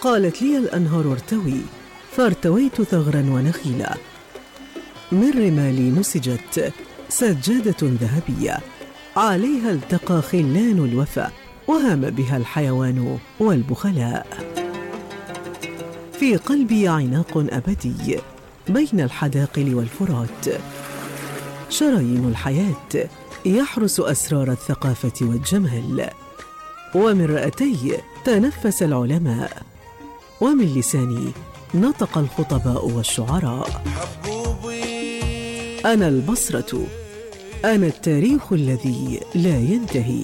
قالت لي الأنهار ارتوي، فارتويت ثغرا ونخيلا. من رمالي نسجت سجادة ذهبية، عليها التقى خلان الوفا، وهام بها الحيوان والبخلاء. في قلبي عناق أبدي بين الحداقل والفرات، شرايين الحياة يحرس أسرار الثقافة والجمال. ومن رأتي تنفس العلماء، ومن لساني نطق الخطباء والشعراء. أنا البصرة، أنا التاريخ الذي لا ينتهي.